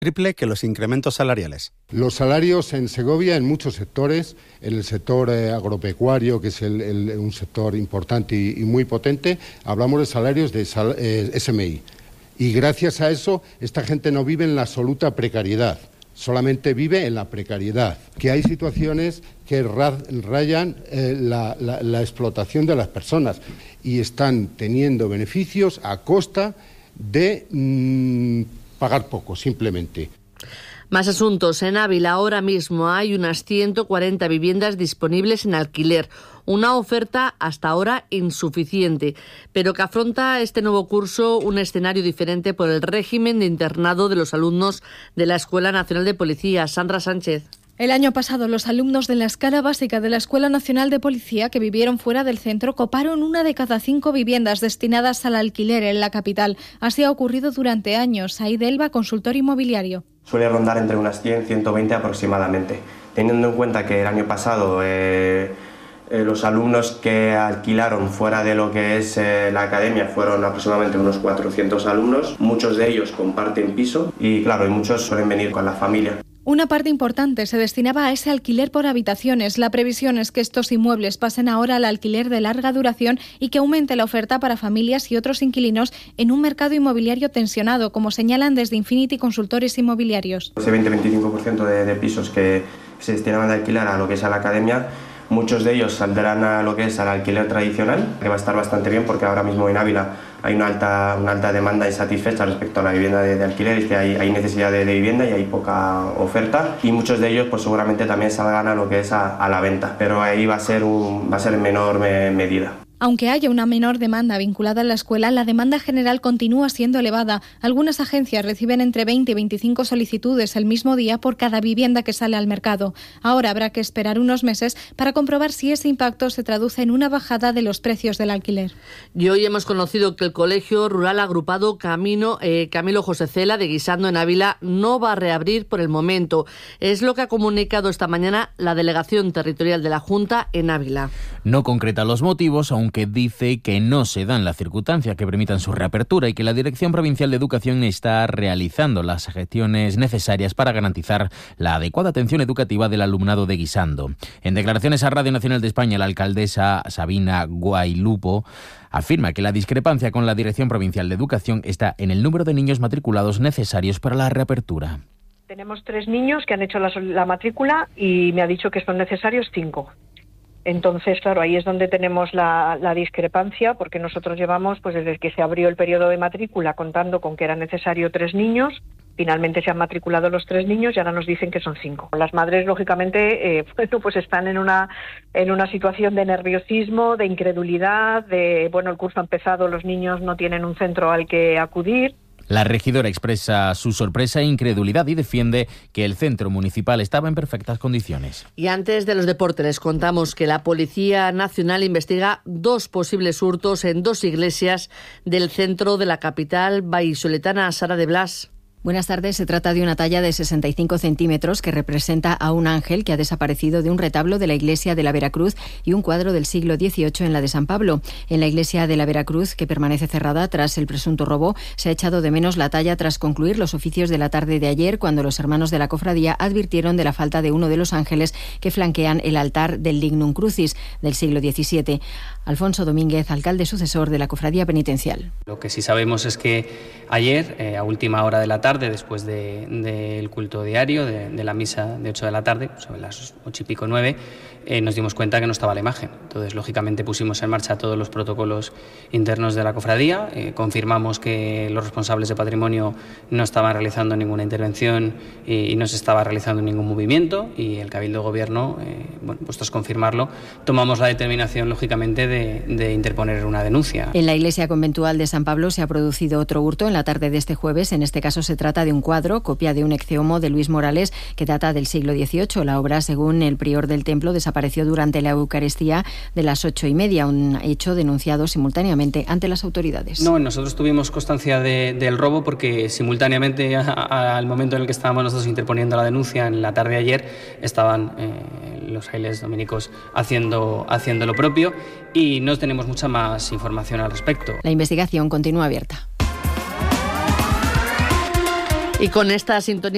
triple que los incrementos salariales. Los salarios en Segovia, en muchos sectores, en el sector agropecuario, que es un sector importante y muy potente, hablamos de salarios de SMI. Y gracias a eso, esta gente no vive en la absoluta precariedad, solamente vive en la precariedad. Que hay situaciones que rayan la explotación de las personas y están teniendo beneficios a costa de pagar poco, simplemente. Más asuntos. En Ávila ahora mismo hay unas 140 viviendas disponibles en alquiler. Una oferta hasta ahora insuficiente, pero que afronta este nuevo curso un escenario diferente por el régimen de internado de los alumnos de la Escuela Nacional de Policía. Sandra Sánchez. El año pasado, los alumnos de la escala básica de la Escuela Nacional de Policía que vivieron fuera del centro coparon 1 de cada 5 viviendas destinadas al alquiler en la capital. Así ha ocurrido durante años. Said Elba, consultor inmobiliario. Suele rondar entre unas 100, 120 aproximadamente. Teniendo en cuenta que el año pasado los alumnos que alquilaron fuera de lo que es la academia fueron aproximadamente unos 400 alumnos. Muchos de ellos comparten piso y, claro, muchos suelen venir con la familia. Una parte importante se destinaba a ese alquiler por habitaciones. La previsión es que estos inmuebles pasen ahora al alquiler de larga duración y que aumente la oferta para familias y otros inquilinos en un mercado inmobiliario tensionado, como señalan desde Infinity Consultores Inmobiliarios. Ese 20-25% de pisos que se destinaban a alquilar a lo que es a la academia, muchos de ellos saldrán a lo que es al alquiler tradicional, que va a estar bastante bien porque ahora mismo en Ávila hay una alta demanda insatisfecha respecto a la vivienda de alquiler, y que hay necesidad de vivienda y hay poca oferta, y muchos de ellos pues seguramente también salgan a lo que es a la venta, pero ahí va a ser en menor medida. Aunque haya una menor demanda vinculada a la escuela, la demanda general continúa siendo elevada. Algunas agencias reciben entre 20 y 25 solicitudes el mismo día por cada vivienda que sale al mercado. Ahora habrá que esperar unos meses para comprobar si ese impacto se traduce en una bajada de los precios del alquiler. Y hoy hemos conocido que el Colegio Rural Agrupado Camilo José Cela de Guisando en Ávila no va a reabrir por el momento. Es lo que ha comunicado esta mañana la Delegación Territorial de la Junta en Ávila. No concreta los motivos, aunque dice que no se dan las circunstancias que permitan su reapertura y que la Dirección Provincial de Educación está realizando las gestiones necesarias para garantizar la adecuada atención educativa del alumnado de Guisando. En declaraciones a Radio Nacional de España, la alcaldesa Sabina Guailupo afirma que la discrepancia con la Dirección Provincial de Educación está en el número de niños matriculados necesarios para la reapertura. Tenemos 3 niños que han hecho la matrícula y me ha dicho que son necesarios 5. Entonces, claro, ahí es donde tenemos la discrepancia, porque nosotros llevamos, pues desde que se abrió el periodo de matrícula, contando con que era necesario 3 niños, finalmente se han matriculado los 3 niños y ahora nos dicen que son 5. Las madres, lógicamente, pues están en una situación de nerviosismo, de incredulidad, el curso ha empezado, los niños no tienen un centro al que acudir. La regidora expresa su sorpresa e incredulidad y defiende que el centro municipal estaba en perfectas condiciones. Y antes de los deportes les contamos que la Policía Nacional investiga 2 posibles hurtos en 2 iglesias del centro de la capital vallisoletana. Sara de Blas. Buenas tardes. Se trata de una talla de 65 centímetros que representa a un ángel que ha desaparecido de un retablo de la iglesia de la Veracruz y un cuadro del siglo XVIII en la de San Pablo. En la iglesia de la Veracruz, que permanece cerrada tras el presunto robo, se ha echado de menos la talla tras concluir los oficios de la tarde de ayer, cuando los hermanos de la cofradía advirtieron de la falta de uno de los ángeles que flanquean el altar del Lignum Crucis del siglo XVII. Alfonso Domínguez, alcalde sucesor de la cofradía penitencial. Lo que sí sabemos es que ayer, a última hora de la tarde, después del culto diario, de la misa de 8 de la tarde, sobre las 8 y pico, 9, nos dimos cuenta que no estaba la imagen. Entonces, lógicamente, pusimos en marcha todos los protocolos internos de la cofradía, confirmamos que los responsables de patrimonio no estaban realizando ninguna intervención y no se estaba realizando ningún movimiento, y el Cabildo de Gobierno, pues tras confirmarlo, tomamos la determinación, lógicamente, de interponer una denuncia. En la iglesia conventual de San Pablo se ha producido otro hurto en la tarde de este jueves. En este caso se trata de un cuadro, copia de un ex homo de Luis Morales, que data del siglo XVIII. La obra, según el prior del templo, desapareció durante la Eucaristía de las 8:30, un hecho denunciado simultáneamente ante las autoridades. No, nosotros tuvimos constancia del robo porque simultáneamente al momento en el que estábamos nosotros interponiendo la denuncia, en la tarde de ayer, estaban los frailes dominicos haciendo lo propio, y no tenemos mucha más información al respecto. La investigación continúa abierta. Y con esta sintonía